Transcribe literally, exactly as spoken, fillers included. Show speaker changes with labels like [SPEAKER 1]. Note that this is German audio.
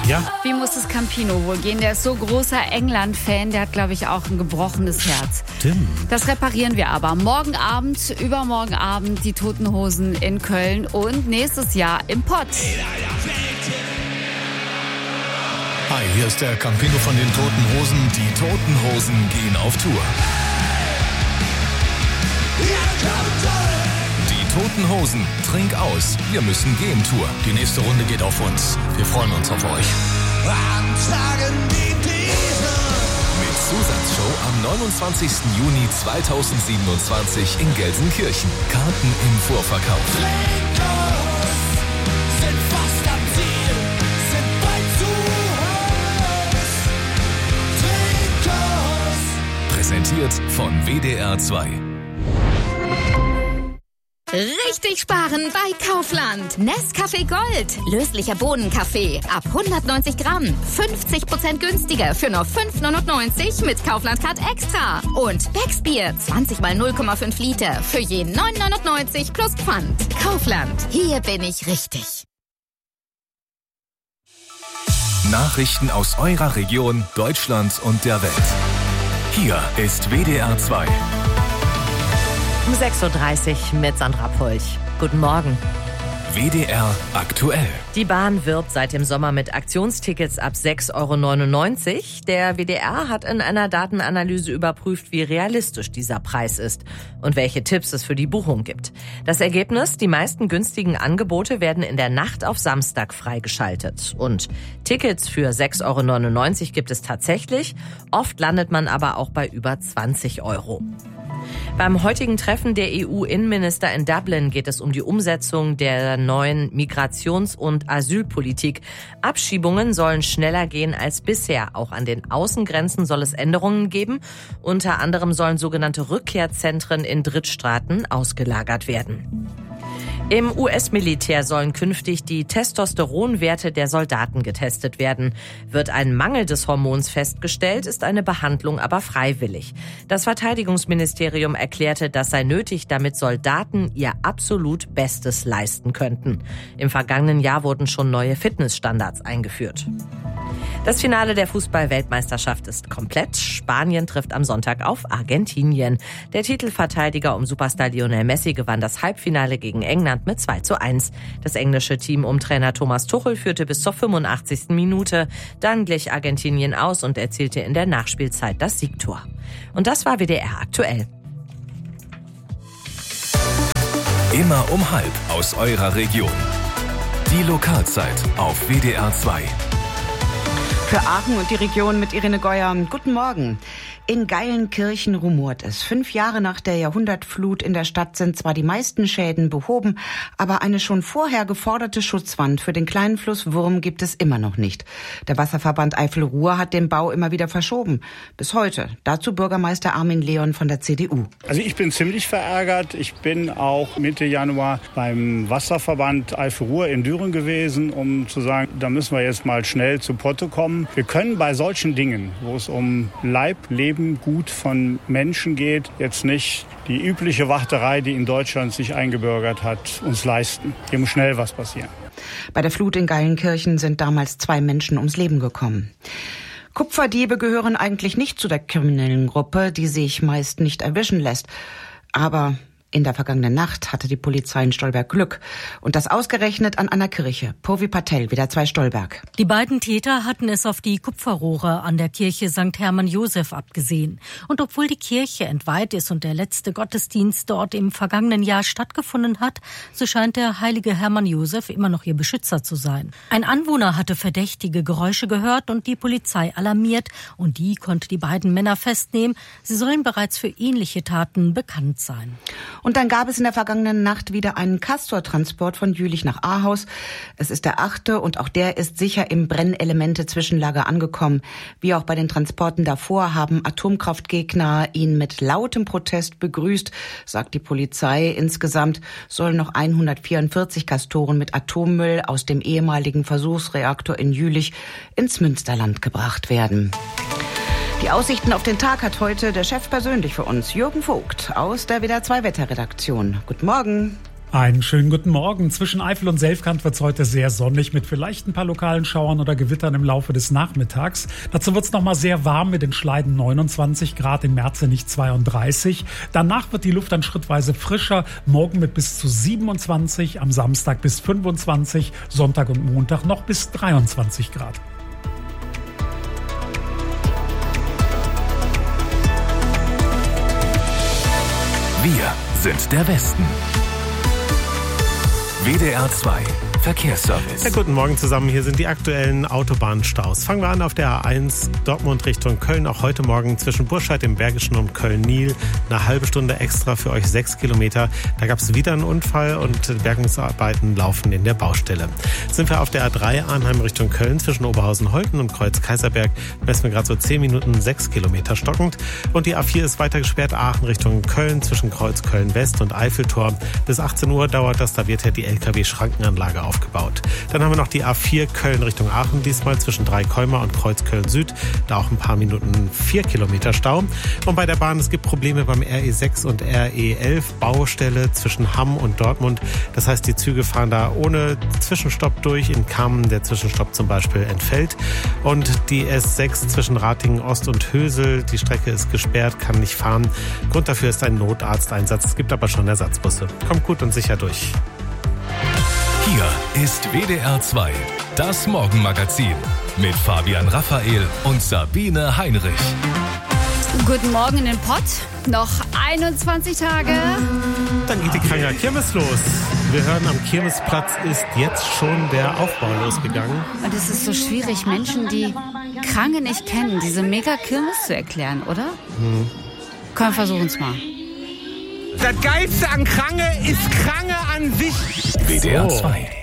[SPEAKER 1] Ja?
[SPEAKER 2] Wie muss es Campino wohl gehen? Der ist so großer England-Fan, der hat, glaube ich, auch ein gebrochenes Herz.
[SPEAKER 1] Stimmt.
[SPEAKER 2] Das reparieren wir aber. Morgen Abend, übermorgen Abend die Toten Hosen in Köln und nächstes Jahr im Pott.
[SPEAKER 1] Hi, hier ist der Campino von den Toten Hosen. Die Toten Hosen gehen auf Tour. Die Toten Hosen, trink aus, wir müssen gehen Tour. Die nächste Runde geht auf uns. Wir freuen uns auf euch. Mit Zusatzshow am neunundzwanzigsten Juni zweitausendsiebenundzwanzig in Gelsenkirchen. Karten im Vorverkauf. Präsentiert von W D R zwei.
[SPEAKER 3] Richtig sparen bei Kaufland. Nescafé Gold. Löslicher Bohnenkaffee. Ab hundertneunzig Gramm. fünfzig Prozent günstiger für nur fünf neunundneunzig mit Kaufland Card Extra. Und Becksbier. zwanzig mal null Komma fünf Liter. Für je neun neunundneunzig plus Pfand. Kaufland. Hier bin ich richtig.
[SPEAKER 1] Nachrichten aus eurer Region, Deutschland und der Welt. Hier ist W D R zwei.
[SPEAKER 4] Um sechs Uhr dreißig mit Sandra Pulch. Guten Morgen.
[SPEAKER 1] W D R aktuell.
[SPEAKER 4] Die Bahn wirbt seit dem Sommer mit Aktionstickets ab sechs Euro neunundneunzig. Der W D R hat in einer Datenanalyse überprüft, wie realistisch dieser Preis ist und welche Tipps es für die Buchung gibt. Das Ergebnis: Die meisten günstigen Angebote werden in der Nacht auf Samstag freigeschaltet. Und Tickets für sechs Euro neunundneunzig gibt es tatsächlich. Oft landet man aber auch bei über zwanzig Euro. Beim heutigen Treffen der E U-Innenminister in Dublin geht es um die Umsetzung der neuen Migrations- und Asylpolitik. Abschiebungen sollen schneller gehen als bisher. Auch an den Außengrenzen soll es Änderungen geben. Unter anderem sollen sogenannte Rückkehrzentren in Drittstaaten ausgelagert werden. Im U S-Militär sollen künftig die Testosteronwerte der Soldaten getestet werden. Wird ein Mangel des Hormons festgestellt, ist eine Behandlung aber freiwillig. Das Verteidigungsministerium erklärte, das sei nötig, damit Soldaten ihr absolut Bestes leisten könnten. Im vergangenen Jahr wurden schon neue Fitnessstandards eingeführt. Das Finale der Fußball-Weltmeisterschaft ist komplett. Spanien trifft am Sonntag auf Argentinien. Der Titelverteidiger um Superstar Lionel Messi gewann das Halbfinale gegen England mit zwei zu eins. Das englische Team um Trainer Thomas Tuchel führte bis zur fünfundachtzigsten Minute. Dann glich Argentinien aus und erzielte in der Nachspielzeit das Siegtor. Und das war W D R aktuell.
[SPEAKER 1] Immer um halb aus eurer Region. Die Lokalzeit auf W D R zwei.
[SPEAKER 5] Für Aachen und die Region mit Irene Geuer. Guten Morgen. In Geilenkirchen rumort es. Fünf Jahre nach der Jahrhundertflut in der Stadt sind zwar die meisten Schäden behoben, aber eine schon vorher geforderte Schutzwand für den kleinen Fluss Wurm gibt es immer noch nicht. Der Wasserverband Eifel-Ruhr hat den Bau immer wieder verschoben. Bis heute. Dazu Bürgermeister Armin Leon von der C D U.
[SPEAKER 6] Also ich bin ziemlich verärgert. Ich bin auch Mitte Januar beim Wasserverband Eifel-Ruhr in Düren gewesen, um zu sagen, da müssen wir jetzt mal schnell zu Potte kommen. Wir können bei solchen Dingen, wo es um Leib, Leben, Gut von Menschen geht, jetzt nicht die übliche Warterei, die in Deutschland sich eingebürgert hat, uns leisten. Hier muss schnell was passieren.
[SPEAKER 5] Bei der Flut in Geilenkirchen sind damals zwei Menschen ums Leben gekommen. Kupferdiebe gehören eigentlich nicht zu der kriminellen Gruppe, die sich meist nicht erwischen lässt. Aber in der vergangenen Nacht hatte die Polizei in Stolberg Glück. Und das ausgerechnet an einer Kirche. Purvi Patel, wieder zwei Stolberg.
[SPEAKER 7] Die beiden Täter hatten es auf die Kupferrohre an der Kirche Sankt Hermann Josef abgesehen. Und obwohl die Kirche entweiht ist und der letzte Gottesdienst dort im vergangenen Jahr stattgefunden hat, so scheint der heilige Hermann Josef immer noch ihr Beschützer zu sein. Ein Anwohner hatte verdächtige Geräusche gehört und die Polizei alarmiert. Und die konnte die beiden Männer festnehmen. Sie sollen bereits für ähnliche Taten bekannt sein.
[SPEAKER 5] Und dann gab es in der vergangenen Nacht wieder einen Castor-Transport von Jülich nach Ahaus. Es ist der achte und auch der ist sicher im Brennelemente-Zwischenlager angekommen. Wie auch bei den Transporten davor haben Atomkraftgegner ihn mit lautem Protest begrüßt, sagt die Polizei. Insgesamt sollen noch hundertvierundvierzig Castoren mit Atommüll aus dem ehemaligen Versuchsreaktor in Jülich ins Münsterland gebracht werden. Die Aussichten auf den Tag hat heute der Chef persönlich für uns, Jürgen Vogt, aus der W D R zwei Wetterredaktion. Guten Morgen.
[SPEAKER 8] Einen schönen guten Morgen. Zwischen Eifel und Selfkant wird es heute sehr sonnig mit vielleicht ein paar lokalen Schauern oder Gewittern im Laufe des Nachmittags. Dazu wird es nochmal sehr warm mit den Schleiden neunundzwanzig Grad, in Merzenich zweiunddreißig. Danach wird die Luft dann schrittweise frischer, morgen mit bis zu siebenundzwanzig, am Samstag bis fünfundzwanzig, Sonntag und Montag noch bis dreiundzwanzig Grad.
[SPEAKER 1] Wir sind der Westen. W D R zwei Verkehrsservice.
[SPEAKER 9] Ja, guten Morgen zusammen. Hier sind die aktuellen Autobahnstaus. Fangen wir an auf der A eins Dortmund Richtung Köln. Auch heute Morgen zwischen Burscheid im Bergischen und Köln-Nil. Eine halbe Stunde extra für euch, sechs Kilometer. Da gab es wieder einen Unfall und Bergungsarbeiten laufen in der Baustelle. Sind wir auf der A drei Arnheim Richtung Köln zwischen Oberhausen-Holten und Kreuz-Kaiserberg. Messen wir gerade so zehn Minuten, sechs Kilometer stockend. Und die A vier ist weiter gesperrt. Aachen Richtung Köln zwischen Kreuz Köln-West und Eiffeltor. Bis achtzehn Uhr dauert das. Da wird ja die L K W-Schrankenanlage aufgebaut. aufgebaut. Dann haben wir noch die A vier Köln Richtung Aachen, diesmal zwischen Dreikäumer und Kreuz Köln-Süd. Da auch ein paar Minuten vier Kilometer Stau. Und bei der Bahn, es gibt Probleme beim R E sechs und R E elf, Baustelle zwischen Hamm und Dortmund. Das heißt, die Züge fahren da ohne Zwischenstopp durch. In Kamen der Zwischenstopp zum Beispiel entfällt. Und die S sechs zwischen Ratingen Ost und Hösel, die Strecke ist gesperrt, kann nicht fahren. Grund dafür ist ein Notarzteinsatz. Es gibt aber schon Ersatzbusse. Kommt gut und sicher durch.
[SPEAKER 1] Hier ist W D R zwei, das Morgenmagazin mit Fabian Raphael und Sabine Heinrich.
[SPEAKER 2] Guten Morgen in den Pott. Noch einundzwanzig Tage.
[SPEAKER 9] Dann geht die Kranger Kirmes los. Wir hören, am Kirmesplatz ist jetzt schon der Aufbau losgegangen.
[SPEAKER 2] Und es ist so schwierig, Menschen, die Krange nicht kennen, diese mega Kirmes zu erklären, oder? Hm. Komm, wir versuchen es mal.
[SPEAKER 10] Das Geilste an Krange ist Krange an sich.
[SPEAKER 1] W D R zwei.